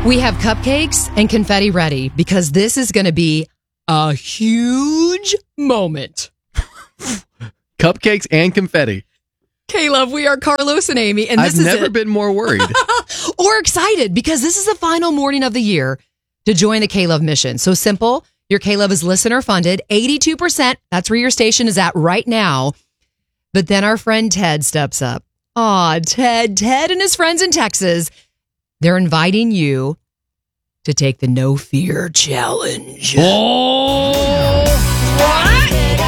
We have cupcakes and confetti ready because this is going to be a huge moment. Cupcakes and confetti. K-Love, we are Carlos and Amy, and this I've is never it. been more worried. Or excited because this is the final morning of the year to join the K-Love mission. So simple. Your K-Love is listener funded. 82%. That's where your station is at right now. But then our friend Ted steps up. Aw, Ted and his friends in Texas, they're inviting you to take the No Fear Challenge. Oh! What?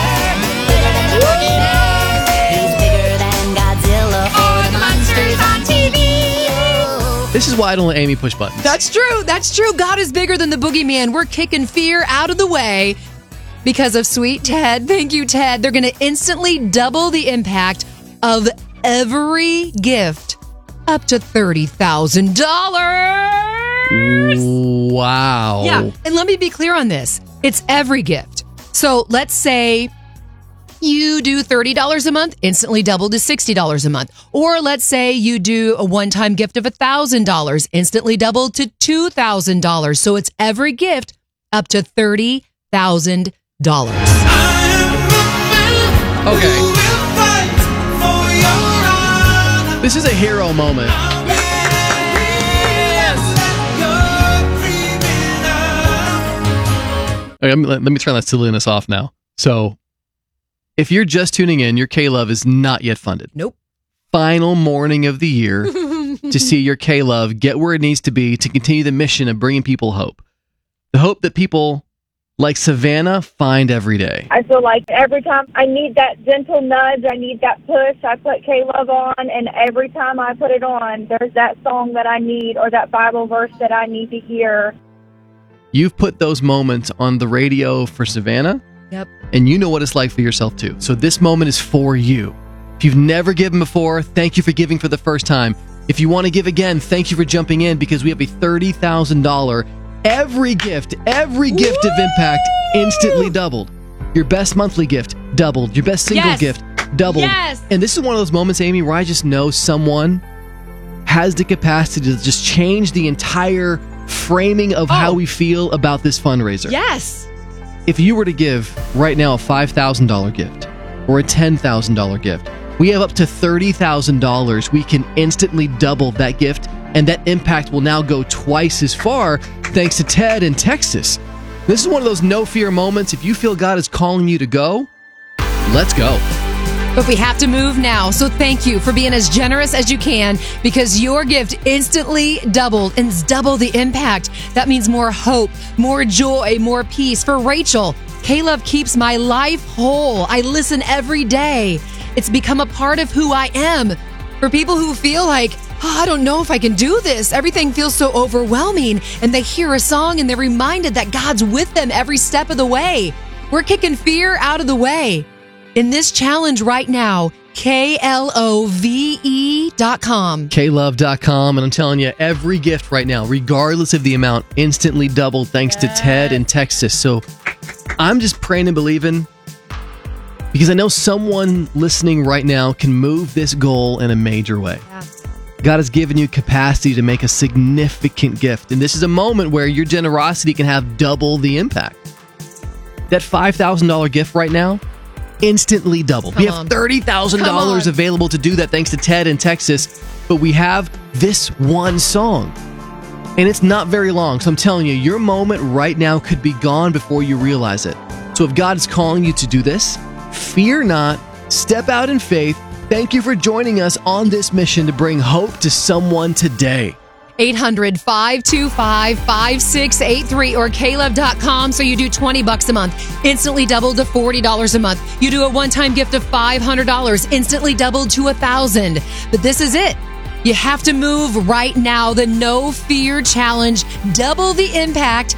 This is why I don't let Amy push buttons. That's true. God is bigger than the boogeyman. We're kicking fear out of the way because of sweet Ted. Thank you, Ted. They're going to instantly double the impact of every gift up to $30,000. Wow. Yeah. And let me be clear on this. It's every gift. So let's say you do $30 a month, instantly double to $60 a month. Or let's say you do a one-time gift of $1,000, instantly double to $2,000. So it's every gift up to $30,000. Okay. This is a hero moment. Okay, let me turn that silliness off now. So, if you're just tuning in, your K-Love is not yet funded. Nope. Final morning of the year to see your K-Love get where it needs to be to continue the mission of bringing people hope. The hope that people like Savannah find every day. I feel like every time I need that gentle nudge, I need that push, I put K-Love on, and every time I put it on, there's that song that I need or that Bible verse that I need to hear. You've put those moments on the radio for Savannah. Yep. And you know what it's like for yourself too. So this moment is for you. If you've never given before, thank you for giving for the first time. If you want to give again, thank you for jumping in because we have a $30,000 every gift of impact instantly doubled. Your best monthly gift doubled. Your best single gift doubled. Yes. And this is one of those moments, Amy, where I just know someone has the capacity to just change the entire framing of how we feel about this fundraiser. Yes. If you were to give right now a $5,000 gift or a $10,000 gift, we have up to $30,000. We can instantly double that gift, and that impact will now go twice as far thanks to Ted in Texas. This is one of those no fear moments. If you feel God is calling you to go, let's go. But we have to move now. So thank you for being as generous as you can because your gift instantly doubled and it's double the impact. That means more hope, more joy, more peace. For Rachel, K-Love keeps my life whole. I listen every day. It's become a part of who I am. For people who feel like, I don't know if I can do this. Everything feels so overwhelming. And they hear a song and they're reminded that God's with them every step of the way. We're kicking fear out of the way. In this challenge right now, KLOVE.com. KLove.com. And I'm telling you, every gift right now, regardless of the amount, instantly doubled thanks to Ted in Texas. So I'm just praying and believing because I know someone listening right now can move this goal in a major way. Yeah. God has given you capacity to make a significant gift. And this is a moment where your generosity can have double the impact. That $5,000 gift right now, instantly doubled. We have $30,000 available to do that thanks to Ted in Texas. But we have this one song. And it's not very long. So I'm telling you, your moment right now could be gone before you realize it. So if God is calling you to do this, fear not. Step out in faith. Thank you for joining us on this mission to bring hope to someone today. 800-525-5683 or klove.com. So you do $20 a month, instantly doubled to $40 a month. You do a one-time gift of $500, instantly doubled to $1,000. But this is it. You have to move right now. The No Fear Challenge. Double the impact.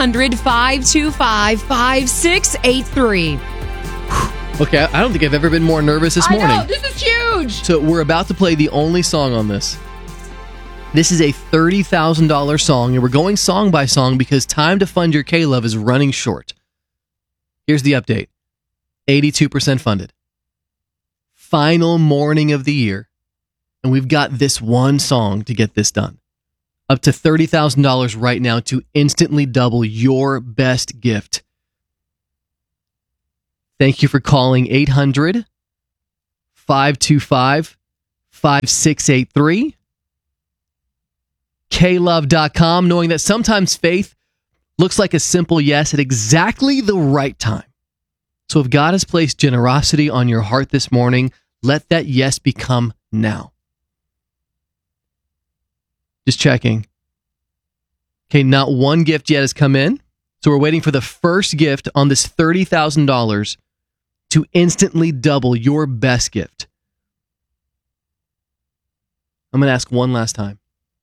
800-525-5683. Okay, I don't think I've ever been more nervous this morning. I know, this is huge. So we're about to play the only song on this. This is a $30,000 song, and we're going song by song because time to fund your K-Love is running short. Here's the update. 82% funded. Final morning of the year, and we've got this one song to get this done. up to $30,000 right now to instantly double your best gift. Thank you for calling 800-525-5683. KLove.com, knowing that sometimes faith looks like a simple yes at exactly the right time. So if God has placed generosity on your heart this morning, let that yes become now. Just checking. Okay, not one gift yet has come in. So we're waiting for the first gift on this $30,000 to instantly double your best gift. I'm going to ask one last time.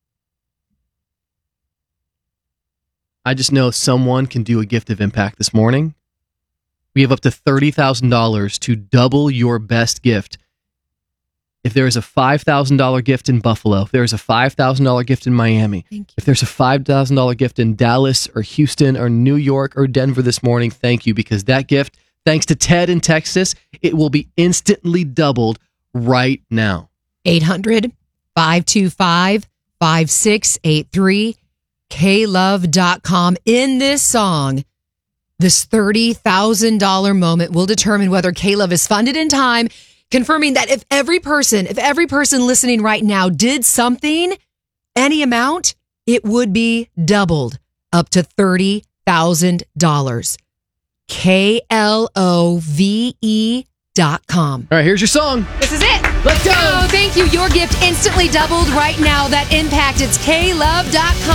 I just know someone can do a gift of impact this morning. We have up to $30,000 to double your best gift. If there is a $5,000 gift in Buffalo, if there is a $5,000 gift in Miami, if there's a $5,000 gift in Dallas or Houston or New York or Denver this morning, thank you, because that gift, thanks to Ted in Texas, it will be instantly doubled right now. 800-525-5683, klove.com. In this song, this $30,000 moment will determine whether K-Love is funded in time, confirming that if every person listening right now did something, any amount, it would be doubled up to $30,000. KLOVE.com. All right, here's your song. This is it. Let's go. Oh, thank you. Your gift instantly doubled right now. That impact, it's KLove.com.